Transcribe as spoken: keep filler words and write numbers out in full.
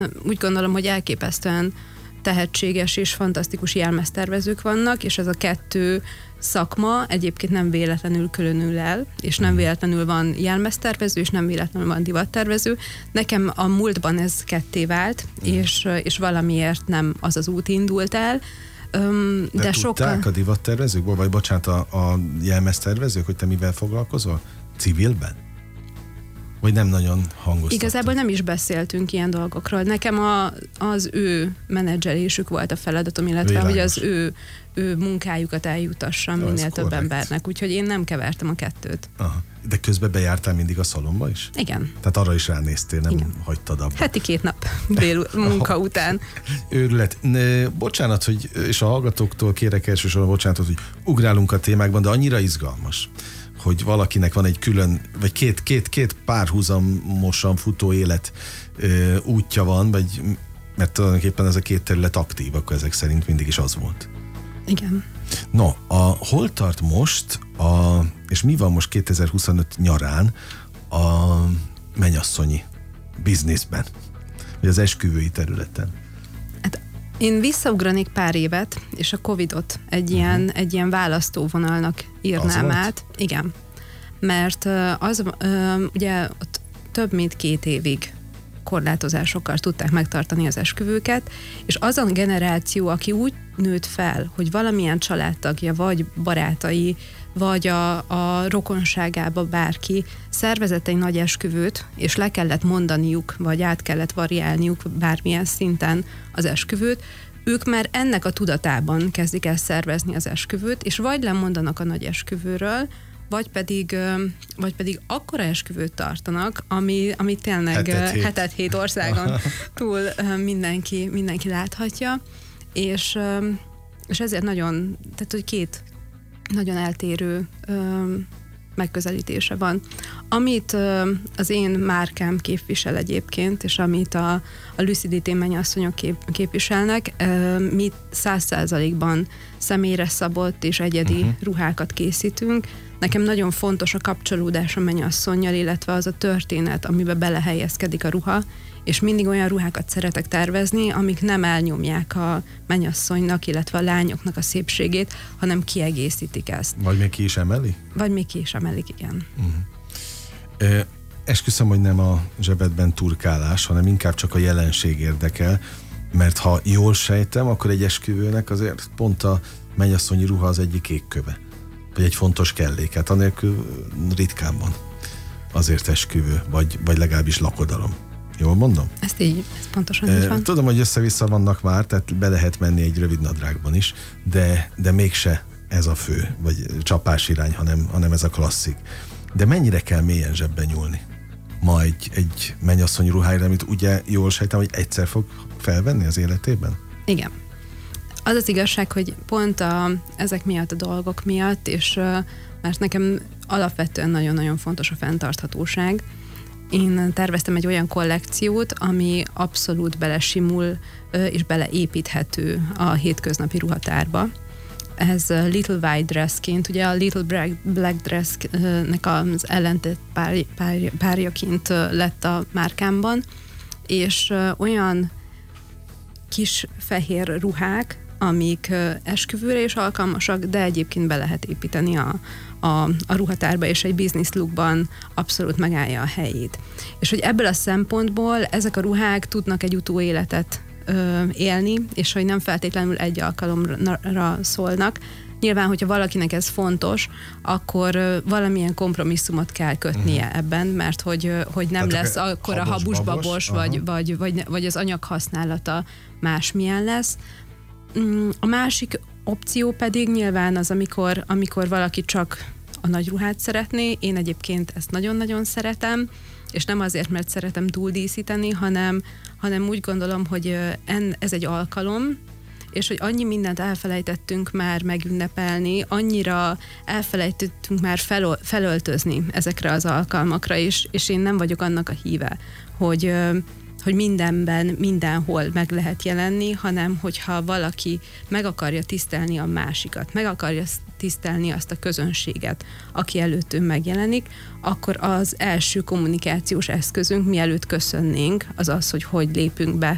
úgy gondolom, hogy elképesztően tehetséges és fantasztikus jelmeztervezők vannak, és ez a kettő szakma egyébként nem véletlenül különül el, és nem véletlenül van jelmeztervező, és nem véletlenül van divattervező. Nekem a múltban ez ketté vált, és, és valamiért nem az az út indult el. Um, de de sokkal... tudták a divattervezők, vagy bocsánat, a, a jelmeztervezők, hogy te mivel foglalkozol? Civilben? Vagy nem nagyon hangoztattak? Igazából nem is beszéltünk ilyen dolgokról. Nekem a, az ő menedzselésük volt a feladatom, illetve Világos. hogy az ő, ő munkájukat eljutassam Ja, minél több korrekt. embernek. Úgyhogy én nem kevertem a kettőt. Aha. De közben bejártál mindig a szalomba is? Igen. Tehát arra is ránéztél, nem Igen. hagytad abba. Heti két nap bél munka után. Őrület. Ne, bocsánat, hogy, és a hallgatóktól kérek elsősorban bocsánatot, hogy ugrálunk a témákban, de annyira izgalmas, hogy valakinek van egy külön, vagy két, két, két párhuzamosan futó élet ö, útja van, vagy, mert tulajdonképpen ez a két terület aktív, akkor ezek szerint mindig is az volt. Igen. No, a, hol tart most, a, és mi van most kétezer-huszonöt nyarán a mennyasszonyi bizniszben, vagy az esküvői területen? Hát én visszaugranék pár évet, és a Covidot egy uh-huh. ilyen, egy ilyen választóvonalnak írnám Az át. volt? Igen. Mert az, ugye ott több mint két évig korlátozásokkal tudták megtartani az esküvőket, és az a generáció, aki úgy nőtt fel, hogy valamilyen családtagja, vagy barátai, vagy a, a rokonságába bárki szervezett egy nagy esküvőt, és le kellett mondaniuk, vagy át kellett variálniuk bármilyen szinten az esküvőt, ők már ennek a tudatában kezdik el szervezni az esküvőt, és vagy lemondanak a nagy esküvőről, vagy pedig, vagy pedig akkora esküvőt tartanak, ami, ami tényleg hetet hét országon túl mindenki, mindenki láthatja, és, és ezért nagyon, tehát hogy két nagyon eltérő megközelítése van. Amit az én márkám képvisel egyébként, és amit a, a Lucidity mennyasszonyok kép, képviselnek, mi száz százalékban személyre szabott és egyedi uh-huh. ruhákat készítünk. Nekem nagyon fontos a kapcsolódás a mennyasszonnyal, illetve az a történet, amiben belehelyezkedik a ruha, és mindig olyan ruhákat szeretek tervezni, amik nem elnyomják a mennyasszonynak, illetve a lányoknak a szépségét, hanem kiegészítik ezt. Vagy még ki is emeli? Vagy még ki is emelik, igen. Uh-huh. E, esküszöm, hogy nem a zsebedben turkálás, hanem inkább csak a jelenség érdekel, mert ha jól sejtem, akkor egy esküvőnek azért pont a mennyasszonyi ruha az egyik égköve, vagy egy fontos kellék, hát anélkül ritkán van azért esküvő, vagy, vagy legalábbis lakodalom. Jól mondom? Ezt így, ez pontosan e, így van. Tudom, hogy össze-vissza vannak már, tehát be lehet menni egy rövid nadrágban is, de, de mégse ez a fő, vagy csapás irány, hanem, hanem ez a klasszik. De mennyire kell mélyen zsebben nyúlni ma egy, egy mennyasszony ruháira, amit ugye jól sejtem, hogy egyszer fog felvenni az életében? Igen. Az az igazság, hogy pont a, ezek miatt a dolgok miatt, és mert nekem alapvetően nagyon-nagyon fontos a fenntarthatóság. Én terveztem egy olyan kollekciót, ami abszolút belesimul és beleépíthető a hétköznapi ruhatárba. Ez Little White Dressként, ugye a Little Black Dressnek az ellentét pár, pár, párjaként lett a márkámban, és olyan kis fehér ruhák, amik esküvőre is alkalmasak, de egyébként be lehet építeni a, a, a ruhatárba, és egy business lookban abszolút megállja a helyét. És hogy ebből a szempontból ezek a ruhák tudnak egy utóéletet ö, élni, és hogy nem feltétlenül egy alkalomra szólnak. Nyilván, hogyha valakinek ez fontos, akkor ö, valamilyen kompromisszumot kell kötnie uh-huh. ebben, mert hogy, ö, hogy nem hát lesz akkor a habus-babos, vagy, vagy, vagy, vagy az anyag használata másmilyen lesz. A másik opció pedig nyilván az, amikor, amikor valaki csak a nagy ruhát szeretné. Én egyébként ezt nagyon-nagyon szeretem, és nem azért, mert szeretem túldíszíteni, hanem, hanem úgy gondolom, hogy ez egy alkalom, és hogy annyi mindent elfelejtettünk már megünnepelni, annyira elfelejtettünk már fel, felöltözni ezekre az alkalmakra, és, és én nem vagyok annak a híve, hogy hogy mindenben, mindenhol meg lehet jelenni, hanem hogyha valaki meg akarja tisztelni a másikat, meg akarja tisztelni azt a közönséget, aki előtt ő megjelenik, akkor az első kommunikációs eszközünk, mielőtt köszönnénk, az az, hogy hogy lépünk be